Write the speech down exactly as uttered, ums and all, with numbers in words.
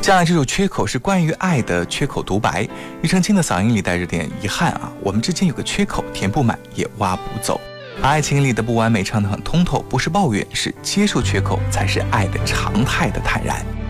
下来这首缺口是关于爱的缺口独白，庾澄庆的嗓音里带着点遗憾啊，我们之间有个缺口，填不满也挖不走。爱情里的不完美唱得很通透，不是抱怨，是接受缺口才是爱的常态的坦然。